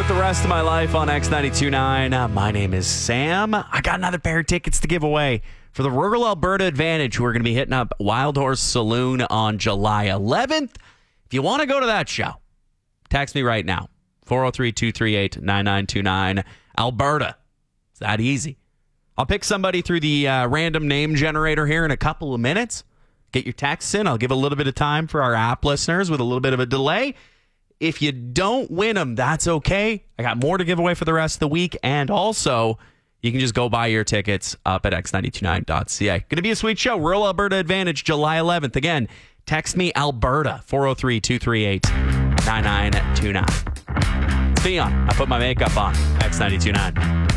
with the rest of my life on X92.9. My name is Sam. I got another pair of tickets to give away for the Rural Alberta Advantage. We're going to be hitting up Wild Horse Saloon on July 11th. If you want to go to that show, text me right now. 403-238-9929. Alberta. It's that easy. I'll pick somebody through the random name generator here in a couple of minutes. Get your texts in. I'll give a little bit of time for our app listeners with a little bit of a delay. If you don't win them, that's okay. I got more to give away for the rest of the week. And also, you can just go buy your tickets up at x929.ca. Going to be a sweet show. Rural Alberta Advantage, July 11th. Again, text me Alberta, 403-238-9929. It's Theon. I put my makeup on, X929.